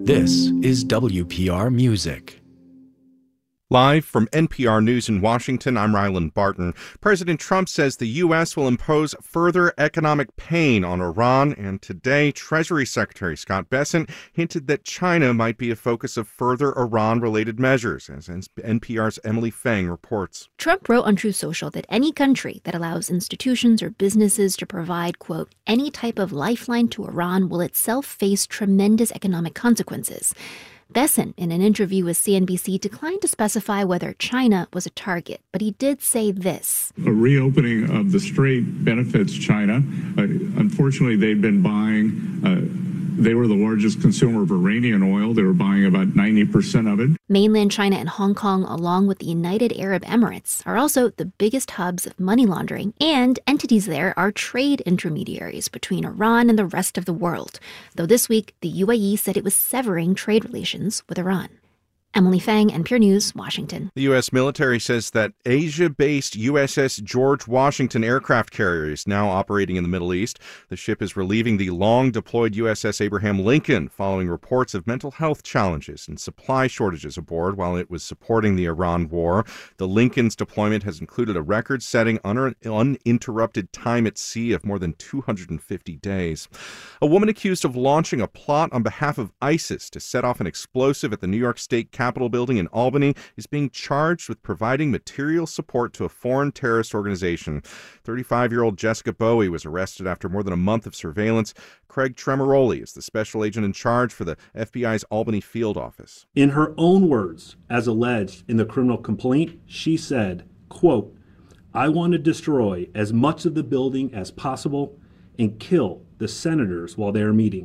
This is WPR Music. Live from NPR News in Washington, I'm Ryland Barton. President Trump says the U.S. will impose further economic pain on Iran, and today Treasury Secretary Scott Bessent hinted that China might be a focus of further Iran-related measures, as NPR's Emily Feng reports. Trump wrote on Truth Social that any country that allows institutions or businesses to provide, quote, any type of lifeline to Iran will itself face tremendous economic consequences. Bessent, in an interview with CNBC, declined to specify whether China was a target, but he did say this. A reopening of the strait benefits China. Unfortunately, they've been buying, they were the largest consumer of Iranian oil. They were buying about 90% of it. Mainland China and Hong Kong, along with the United Arab Emirates, are also the biggest hubs of money laundering, and entities there are trade intermediaries between Iran and the rest of the world, though this week the UAE said it was severing trade relations with Iran. Emily Feng, NPR News, Washington. The U.S. military says that Asia-based USS George Washington aircraft carrier is now operating in the Middle East. The ship is relieving the long-deployed USS Abraham Lincoln following reports of mental health challenges and supply shortages aboard while it was supporting the Iran war. The Lincoln's deployment has included a record-setting uninterrupted time at sea of more than 250 days. A woman accused of launching a plot on behalf of ISIS to set off an explosive at the New York State Capitol building in Albany is being charged with providing material support to a foreign terrorist organization. 35-year-old Jessica Bowie was arrested after more than a month of surveillance. Craig Tremoroli is the special agent in charge for the FBI's Albany field office. In her own words, as alleged in the criminal complaint, she said, quote, "I want to destroy as much of the building as possible and kill the senators while they are meeting.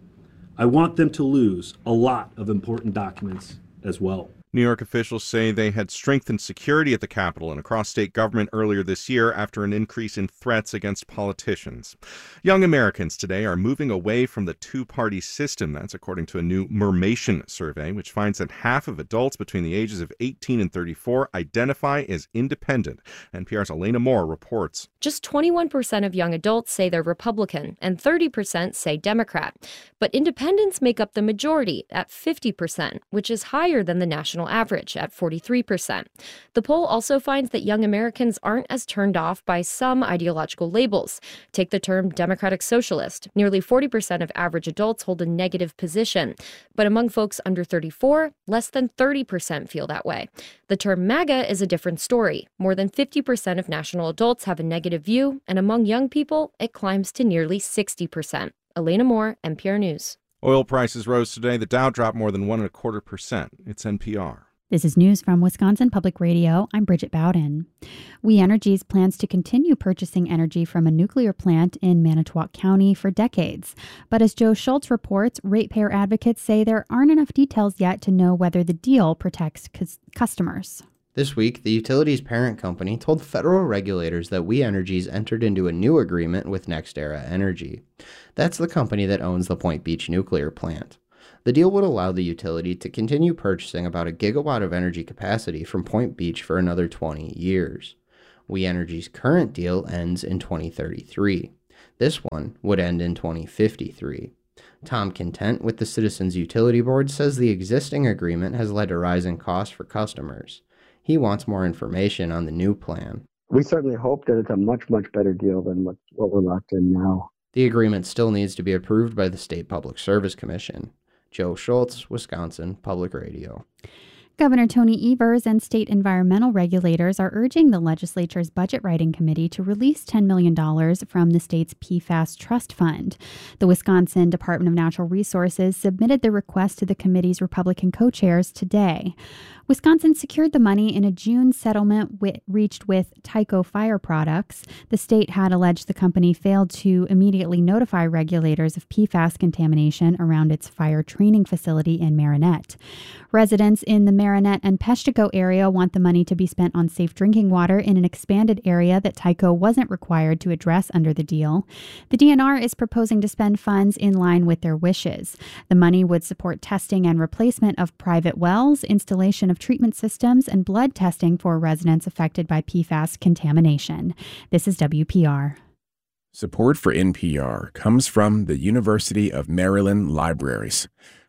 I want them to lose a lot of important documents as well." New York officials say they had strengthened security at the Capitol and across state government earlier this year after an increase in threats against politicians. Young Americans today are moving away from the two-party system. That's according to a new Mermation survey, which finds that half of adults between the ages of 18 and 34 identify as independent. NPR's Elena Moore reports. Just 21% of young adults say they're Republican and 30% say Democrat. But independents make up the majority at 50%, which is higher than the national average at 43%. The poll also finds that young Americans aren't as turned off by some ideological labels. Take the term Democratic Socialist. Nearly 40% of average adults hold a negative position. But among folks under 34, less than 30% feel that way. The term MAGA is a different story. More than 50% of national adults have a negative view, and among young people, it climbs to nearly 60%. Elena Moore, NPR News. Oil prices rose today. The Dow dropped more than 1.25%. It's NPR. This is news from Wisconsin Public Radio. I'm Bridget Bowden. We Energies plans to continue purchasing energy from a nuclear plant in Manitowoc County for decades. But as Joe Schultz reports, ratepayer advocates say there aren't enough details yet to know whether the deal protects customers. This week, the utility's parent company told federal regulators that We Energies entered into a new agreement with NextEra Energy. That's the company that owns the Point Beach nuclear plant. The deal would allow the utility to continue purchasing about a gigawatt of energy capacity from Point Beach for another 20 years. We Energies' current deal ends in 2033. This one would end in 2053. Tom Content with the Citizens Utility Board says the existing agreement has led to rising costs for customers. He wants more information on the new plan. We certainly hope that it's a much, much better deal than what we're locked in now. The agreement still needs to be approved by the State Public Service Commission. Joe Schultz, Wisconsin Public Radio. Governor Tony Evers and state environmental regulators are urging the legislature's budget writing committee to release $10 million from the state's PFAS trust fund. The Wisconsin Department of Natural Resources submitted the request to the committee's Republican co-chairs today. Wisconsin secured the money in a June settlement reached with Tyco Fire Products. The state had alleged the company failed to immediately notify regulators of PFAS contamination around its fire training facility in Marinette. Residents in the Marinette and Peshtigo area want the money to be spent on safe drinking water in an expanded area that Tyco wasn't required to address under the deal. The DNR is proposing to spend funds in line with their wishes. The money would support testing and replacement of private wells, installation of treatment systems, and blood testing for residents affected by PFAS contamination. This is WPR. Support for NPR comes from the University of Maryland Libraries.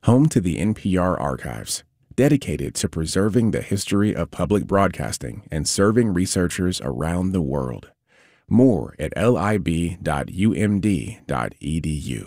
home to the NPR archives, dedicated to preserving the history of public broadcasting and serving researchers around the world. More at lib.umd.edu.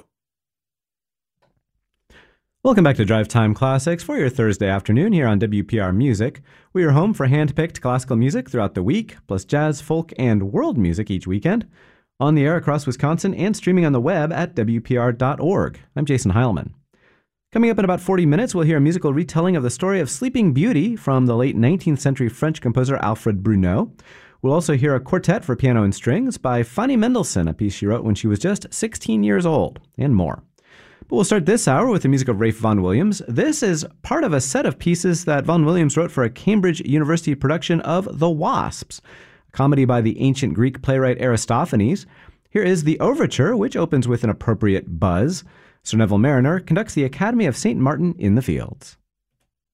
Welcome back to Drive Time Classics for your Thursday afternoon here on WPR Music. We are home for hand-picked classical music throughout the week, plus jazz, folk, and world music each weekend. On the air across Wisconsin and streaming on the web at WPR.org. I'm Jason Heilman. Coming up in about 40 minutes, we'll hear a musical retelling of the story of Sleeping Beauty from the late 19th century French composer Alfred Bruneau. We'll also hear a quartet for piano and strings by Fanny Mendelssohn, a piece she wrote when she was just 16 years old, and more. But we'll start this hour with the music of Ralph Vaughan Williams. This is part of a set of pieces that Vaughan Williams wrote for a Cambridge University production of The Wasps, a comedy by the ancient Greek playwright Aristophanes. Here is the overture, which opens with an appropriate buzz. Sir Neville Marriner conducts the Academy of St. Martin in the Fields.